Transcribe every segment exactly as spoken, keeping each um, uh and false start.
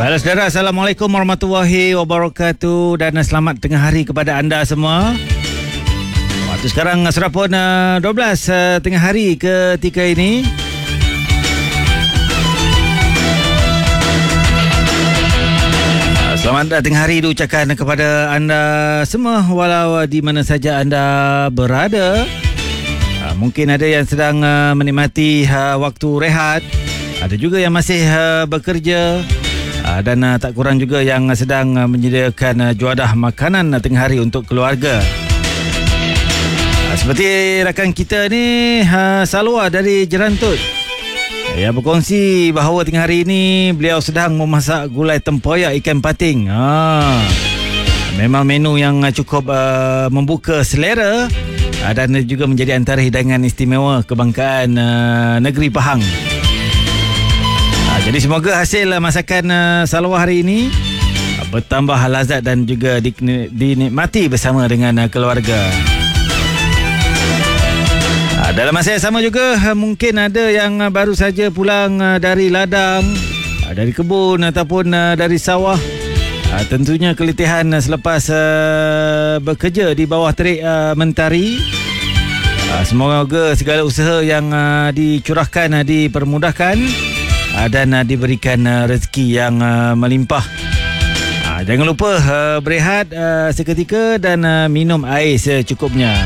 Halo saudara, Assalamualaikum warahmatullahi wabarakatuh dan selamat tengah hari kepada anda semua. Waktu sekarang sudah pun uh, dua belas uh, tengah hari ketika ini. Uh, selamat tengah hari diucapkan kepada anda semua walau di mana saja anda berada. Uh, mungkin ada yang sedang uh, menikmati uh, waktu rehat. Ada juga yang masih uh, bekerja. Uh, dan uh, tak kurang juga yang sedang uh, menyediakan uh, juadah makanan uh, tengah hari untuk keluarga. Uh, seperti rakan kita ni, uh, Salwa dari Jerantut, yang berkongsi bahawa tengah hari ini beliau sedang memasak gulai tempoyak ikan pating. Uh, memang menu yang uh, cukup uh, membuka selera uh, dan juga menjadi antara hidangan istimewa kebanggaan uh, negeri Pahang. Jadi semoga hasil masakan uh, Salwa hari ini uh, bertambah lazat dan juga di, dinikmati bersama dengan uh, keluarga. Uh, dalam masa yang sama juga uh, mungkin ada yang uh, baru saja pulang uh, dari ladang, uh, dari kebun ataupun uh, dari sawah. Uh, tentunya keletihan uh, selepas uh, bekerja di bawah terik uh, mentari. Uh, semoga segala usaha yang uh, dicurahkan uh, dipermudahkan dan uh, diberikan uh, rezeki yang uh, melimpah. Uh, jangan lupa uh, berehat uh, seketika dan uh, minum air secukupnya.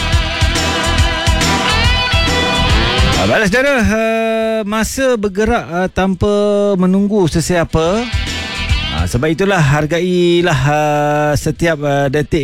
Uh, baiklah saudara, uh, masa bergerak uh, tanpa menunggu sesiapa. Uh, sebab itulah hargailah uh, setiap uh, detik